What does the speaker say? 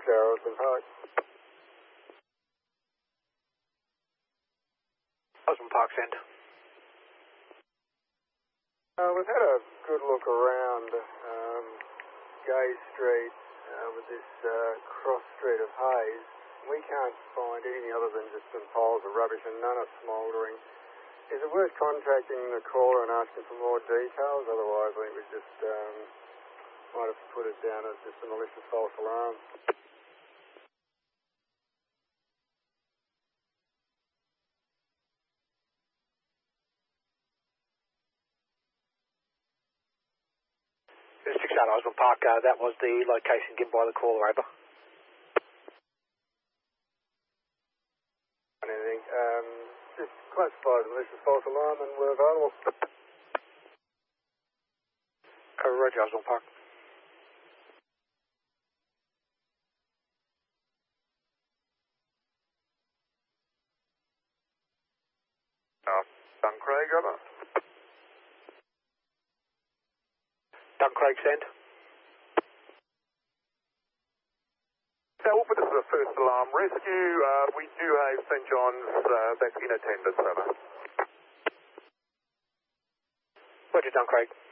Osborne Park. Osborne Park, send. We've had a good look around Gay Street with this cross street of haze. We can't find anything other than just some piles of rubbish and none are smouldering. Is it worth contacting the caller and asking for more details? Otherwise, I think we just might have to put it down as just a malicious false alarm. It's 6 out Osborne Park, that was the location given by the caller, over. Anything. Just classify as a malicious false alarm and we're available. Roger, Osborne Park. Duncraig, over. Duncraig, send. Alfred, this is the first alarm rescue. We do have St John's back in attendance, over. Roger, Duncraig.